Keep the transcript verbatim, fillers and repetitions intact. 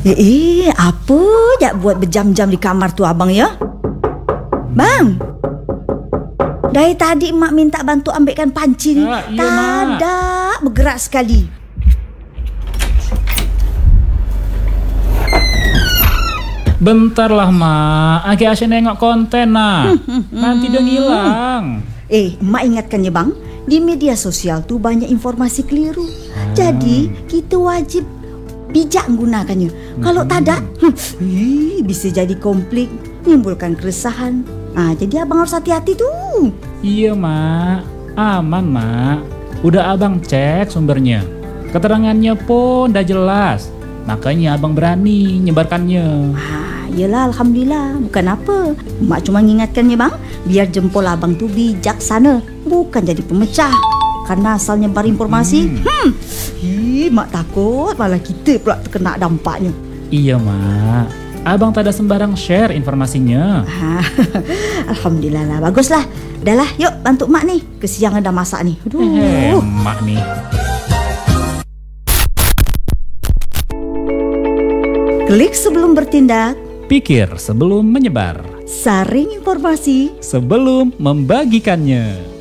Eh, eh apa jak buat berjam-jam di kamar tu abang ya? Bang, dari tadi mak minta bantu ambilkan panci ni. Ah, iya, tak Mak. ada bergerak sekali. Bentarlah mak, Aki asyik nengok konten nah. Nanti dia ngilang. Eh, mak ingatkan ya bang, di media sosial tu banyak informasi keliru. Jadi kita wajib bijak menggunakannya. Kalau tak ada, hmm, bisa jadi konflik, menimbulkan keresahan. Ah, jadi abang harus hati-hati tu. Iya mak, aman mak. Udah abang cek sumbernya. Keterangannya pun dah jelas. Makanya abang berani nyebarkannya. Ah, yelah alhamdulillah. Bukan apa. Mak cuma mengingatkannya bang, biar jempol abang tu bijaksana, bukan jadi pemecah. Karena asal nyebar informasi, hmm, hmm. Hi, mak takut malah kita pula terkena dampaknya. Iya mak, abang tak ada sembarang share informasinya. Ah, alhamdulillah lah, baguslah. Dah lah, yuk bantu mak ni. Kesiangan dah masak ni. Aduh. Eh, mak nih. Klik sebelum bertindak, Pikir sebelum menyebar, saring informasi. sebelum membagikannya.